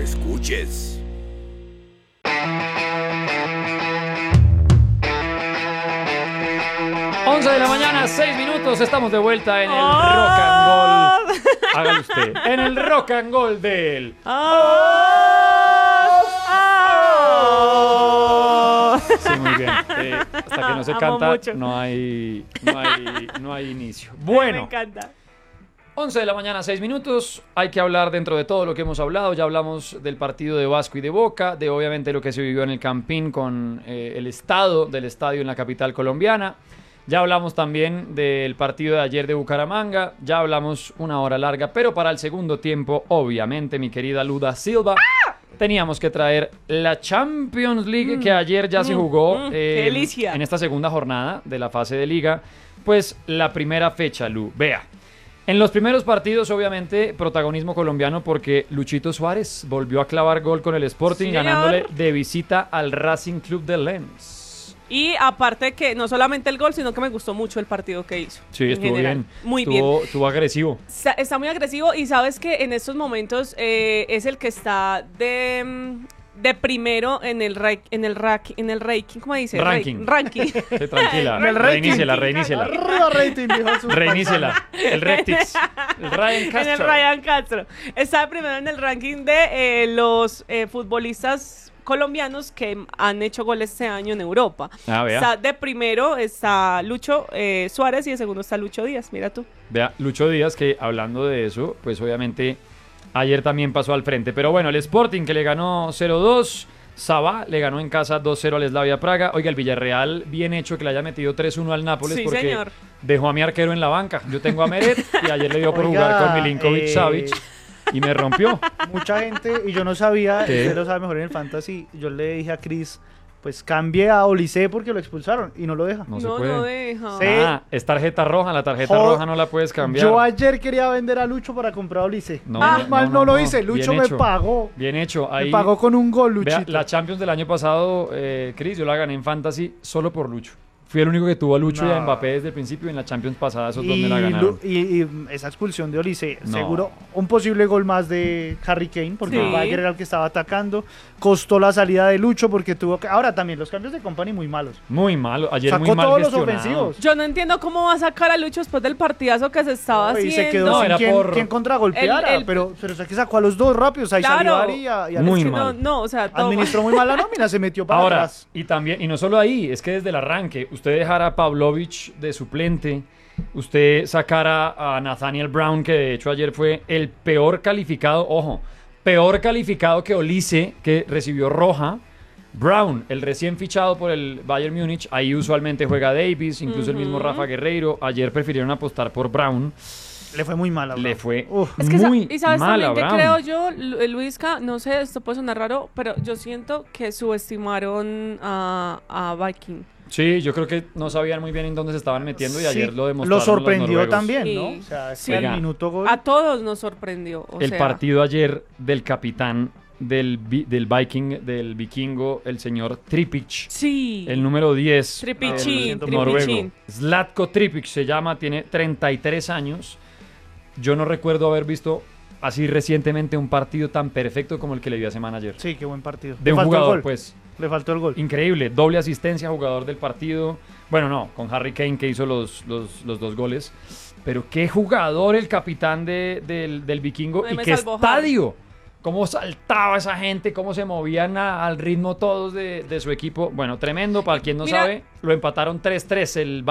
escuches. 11 de la mañana, 6 minutos, estamos de vuelta en el Rock and Roll. Hágalo usted. En el Rock and Roll del... Sí, muy bien. Hasta que no se canta, no hay inicio. Bueno. Me encanta. 11 de la mañana, 6 minutos. Hay que hablar dentro de todo lo que hemos hablado. Ya hablamos del partido de Vasco y de Boca, de obviamente lo que se vivió en el Campín con el estado del estadio en la capital colombiana. Ya hablamos también del partido de ayer de Bucaramanga. Ya hablamos una hora larga, pero para el segundo tiempo, obviamente, mi querida Luda Silva, teníamos que traer la Champions League que ayer ya se jugó ¡Qué delicia! en esta segunda jornada de la fase de liga. Pues la primera fecha, Lu. Vea. En los primeros partidos, obviamente, protagonismo colombiano porque Luchito Suárez volvió a clavar gol con el Sporting, Señor. ganándole de visita al Racing Club de Lens. Y aparte que no solamente el gol, sino que me gustó mucho el partido que hizo. Sí, en estuvo general. bien. Muy bien. Estuvo agresivo. Está muy agresivo y sabes que en estos momentos es el que está de primero en el ranking, ¿cómo dice? Ranking. Ranking. Sí, tranquila. En el rating. Reiníciela. Arriba rating, viejo. Reiníciela. El Rectix. El Ryan Castro. En el Ryan Castro. Está primero en el ranking de los futbolistas colombianos que han hecho goles este año en Europa. Ah, vea. Está de primero está Lucho Suárez y de segundo está Lucho Díaz, mira tú. Vea, Lucho Díaz, que hablando de eso, pues obviamente ayer también pasó al frente. Pero bueno, el Sporting que le ganó 0-2. Sabá le ganó en casa 2-0 al Slavia Praga. Oiga, el Villarreal, bien hecho que le haya metido 3-1 al Nápoles, Sí, porque señor. dejó a mi arquero en la banca. Yo tengo a Meret y ayer le dio por Oiga, jugar con Milinkovic Savic y me rompió. Mucha gente, y yo no sabía, ¿Qué? usted lo sabe mejor en el Fantasy, yo le dije a Chris, pues cambie a Olise porque lo expulsaron y no lo deja. No se puede. No deja. Sí. Ah, es tarjeta roja, la tarjeta Jo- roja no la puedes cambiar. Yo ayer quería vender a Lucho para comprar a Olise. No, Mal no lo hice, Lucho Bien me hecho. pagó. Bien hecho. Ahí, Me pagó con un gol, vea, Luchito. la Champions del año pasado, Chris, yo la gané en Fantasy solo por Lucho. Fui el único que tuvo a Lucho y a No. Mbappé desde el principio, y en la Champions pasada esos dos me la ganaron. y esa expulsión de Olise, No. seguro un posible gol más de Harry Kane, porque Sí. el Bayern era el que estaba atacando. Costó la salida de Lucho porque tuvo que... Ahora también los cambios de Company muy malos. Muy malo. Ayer Sacó muy mal todos los gestionado. ofensivos. Yo no entiendo cómo va a sacar a Lucho después del partidazo que se estaba Y haciendo. se quedó No, sin era quien, por- quien contragolpeara, El- pero es que sacó a los dos rápidos, ahí salió Claro. Ari y a Muy Alex, que mal. No, o sea, todo. administró muy mal la nómina, se metió para Ahora, atrás. y también, y no solo ahí, es que desde el arranque, usted dejara a Pavlovich de suplente, usted sacara a Nathaniel Brown, que de hecho ayer fue el peor calificado, ojo, peor calificado que Olise, que recibió roja. Brown, el recién fichado por el Bayern Múnich, ahí usualmente juega Davis, incluso el mismo Rafa Guerreiro. Ayer prefirieron apostar por Brown. Le fue muy mal a Le Brown. fue Uf. Es que muy y sabes mal a también que Brown. creo yo, Luisca, no sé, esto puede sonar raro, pero yo siento que subestimaron a Viking. Sí, yo creo que no sabían muy bien en dónde se estaban metiendo y ayer Sí, lo demostraron lo los sorprendió noruegos. también, Sí. ¿no? O sea, es Sí. que al Oiga, minuto gol. A todos nos sorprendió. O El sea, partido ayer del capitán del Viking, del vikingo, el señor Tripic, Sí. el número 10, Tripichín, el noruego. Tripichín. Zlatko Tripic se llama, tiene 33 años. Yo no recuerdo haber visto así recientemente un partido tan perfecto como el que le dio a semana ayer. Sí, qué buen partido. De Le un faltó el jugador, gol. pues. Le faltó el gol. Increíble, doble asistencia, jugador del partido. Bueno, no, con Harry Kane que hizo los dos goles. Pero qué jugador el capitán del vikingo, Ay, y me qué salvó estadio. Cómo saltaba esa gente, cómo se movían al ritmo todos de su equipo. Bueno, tremendo, para quien no Mira. sabe, lo empataron 3-3 el